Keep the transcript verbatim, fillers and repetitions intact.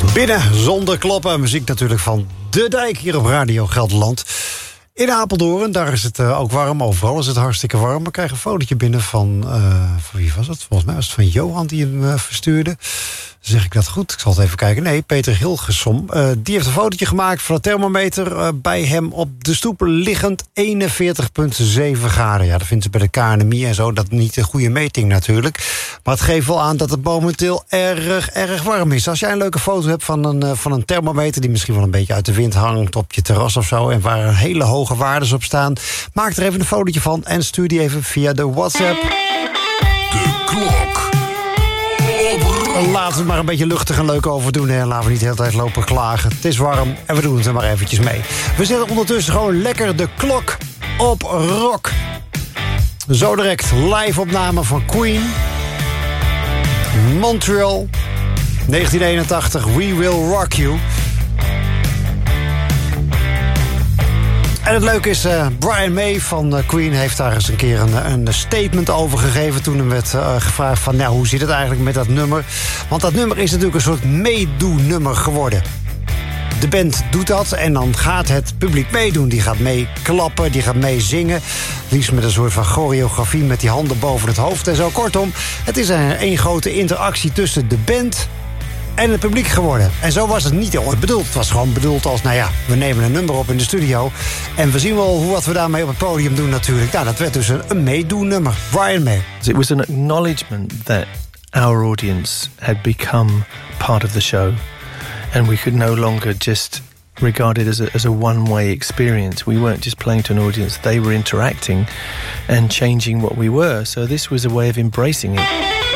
Binnen zonder kloppen. Muziek natuurlijk van De Dijk hier op Radio Gelderland. In Apeldoorn, daar is het uh, ook warm. Overal is het hartstikke warm. We krijgen een fotootje binnen van... Uh, van wie was het? Volgens mij was het van Johan die hem uh, verstuurde. Zeg ik dat goed? Ik zal het even kijken. Nee, Peter Hilgesom. Uh, die heeft een fotootje gemaakt van de thermometer. Uh, bij hem op de stoep liggend eenenveertig komma zeven graden. Ja, dat vindt ze bij de K N M I en zo. Dat niet een goede meting natuurlijk. Maar het geeft wel aan dat het momenteel erg, erg warm is. Als jij een leuke foto hebt van een, uh, van een thermometer... die misschien wel een beetje uit de wind hangt op je terras of zo... en waar hele hoge waardes op staan... maak er even een fotootje van en stuur die even via de WhatsApp. De klok. Laten we het maar een beetje luchtig en leuk over doen. En laten we niet de hele tijd lopen klagen. Het is warm en we doen het er maar eventjes mee. We zetten ondertussen gewoon lekker de klok op rock. Zo direct live opname van Queen. Montreal. negentien eenentachtig. We Will Rock You. En het leuke is, uh, Brian May van uh, Queen heeft daar eens een keer een, een statement over gegeven... toen hem werd uh, gevraagd van, nou, hoe zit het eigenlijk met dat nummer? Want dat nummer is natuurlijk een soort meedoen-nummer geworden. De band doet dat en dan gaat het publiek meedoen. Die gaat meeklappen, die gaat meezingen. Liefst met een soort van choreografie met die handen boven het hoofd en zo. Kortom, het is een één grote interactie tussen de band... en het publiek geworden. En zo was het niet ooit bedoeld. Het was gewoon bedoeld als, nou ja, we nemen een nummer op in de studio... en we zien wel hoe wat we daarmee op het podium doen natuurlijk. Nou, dat werd dus een, een meedoen-nummer. Brian May. It was an acknowledgement that our audience had become part of the show. And we could no longer just regard it as a, as a one-way experience. We weren't just playing to an audience. They were interacting and changing what we were. So this was a way of embracing it.